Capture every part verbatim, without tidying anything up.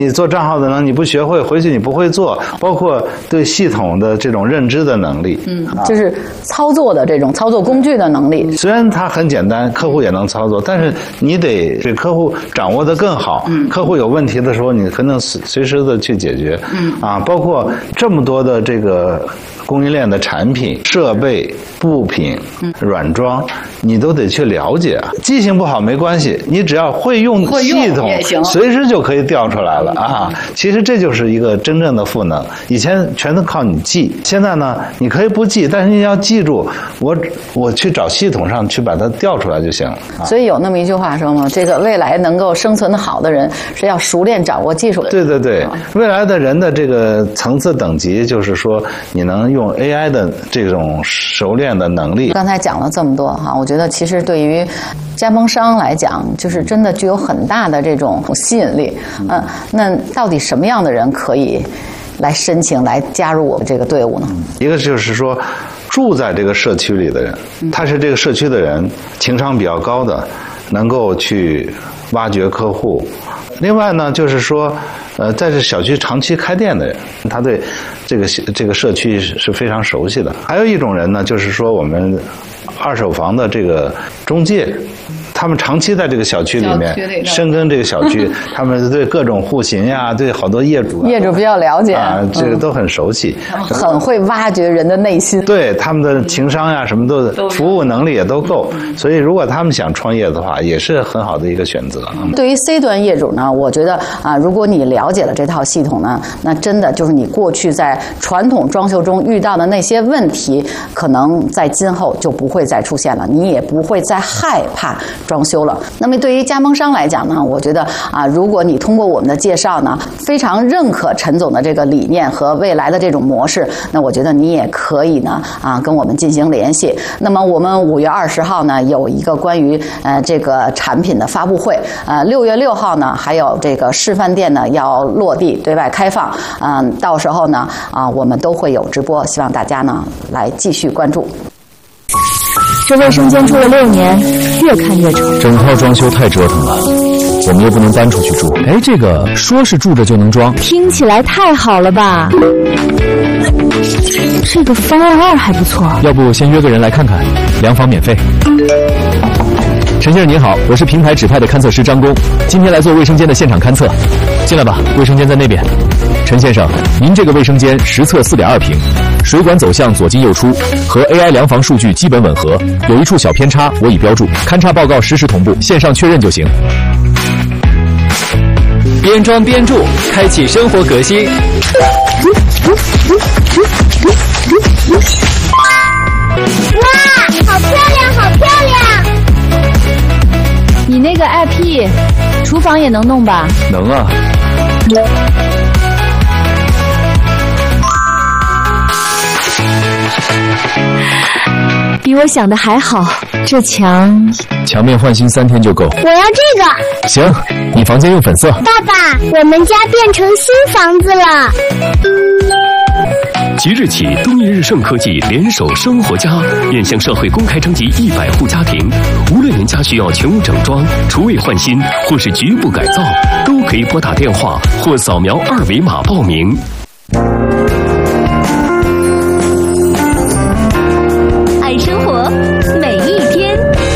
你做账号的能力你不学会，回去你不会做，包括对系统的这种认知的能力， 嗯，就是操作的这种操作工具的能力。 虽然它很简单，客户也能操作，但是你得给客户掌握得更好。嗯，客户有问题的时候，你可能随随时的去解决。嗯，啊，包括这么多的这个供应链的产品、设备、部品、软装，你都得去了解啊。记性不好没关系，你只要会用系统，随时就可以调出来了啊。其实这就是一个真正的赋能。以前全都靠你记，现在呢，你可以不记，但是你要记住，我我去找系统上去把它调出来就行了。啊、 所以有那么一句话说嘛，这个未来能够生存的好的人是要熟练掌握技术的。 对对对，未来的人的这个层次等级，就是说你能用 A I 的这种熟练的能力。 刚才讲了这么多哈，我觉得其实对于加盟商来讲，就是真的具有很大的这种吸引力。嗯，那到底什么样的人可以来申请来加入我们这个队伍呢？ 一个就是说，住在这个社区里的人，他是这个社区的人，情商比较高的，能够去挖掘客户。另外呢，就是说，呃，在这小区长期开店的人，他对这个这个社区是非常熟悉的。还有一种人呢，就是说我们二手房的这个中介。他们长期在这个小区里面深耕这个小区，他们对各种户型呀、啊，对好多业主、啊、 业主比较了解啊，这个都很熟悉， 嗯、很会挖掘人的内心。 对他们的情商呀、啊，什么都服务能力也都够，所以如果他们想创业的话，也是很好的一个选择。嗯、 对于 C 端业主呢，我觉得啊，如果你了解了这套系统呢，那真的就是你过去在传统装修中遇到的那些问题，可能在今后就不会再出现了，你也不会再害怕装修了。那么对于加盟商来讲呢，我觉得啊，如果你通过我们的介绍呢，非常认可陈总的这个理念和未来的这种模式，那我觉得你也可以呢啊跟我们进行联系。那么我们五月二十号呢有一个关于呃这个产品的发布会，呃六月六号呢还有这个示范店呢要落地对外开放，嗯、呃，到时候呢啊我们都会有直播，希望大家呢来继续关注。 这卫生间住了六年，越看越丑。 整套装修太折腾了，我们又不能搬出去住。哎，这个说是住着就能装， 听起来太好了吧？这个方案二还不错。 要不先约个人来看看，量房免费。陈先生您好，我是平台指派的勘测师张工，今天来做卫生间的现场勘测。进来吧，卫生间在那边。陈先生，您这个卫生间实测 四点二 平，水管走向左进右出，和 A I 量房数据基本吻合，有一处小偏差我已标注，勘察报告实时同步，线上确认就行。 边装边住，开启生活革新。 哇，好漂亮，好漂亮！ 你那个 I P， 厨房也能弄吧？ 能啊。 比我想的还好，这墙墙面换新三天就够。 我要这个。 行，你房间用粉色。 爸爸，我们家变成新房子了。 即日起，东一日盛科技联手生活家，面向社会公开征集一百户家庭，无论您家需要全屋整装、厨卫换新，或是局部改造，都可以拨打电话或扫描二维码报名。 爱生活，每一天。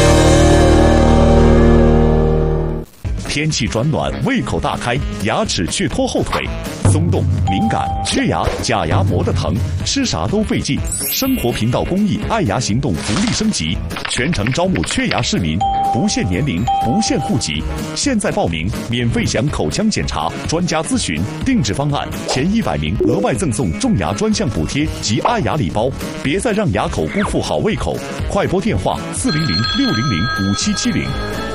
天气转暖，胃口大开，牙齿却拖后腿，松动、敏感、缺牙、假牙磨得疼，吃啥都费劲。生活频道公益爱牙行动福利升级，全程招募缺牙市民，不限年龄，不限户籍。现在报名，免费享口腔检查、专家咨询、定制方案，前一百名额外赠送种牙专项补贴及爱牙礼包。别再让牙口辜负好胃口，快拨电话四零零六零零五七七零。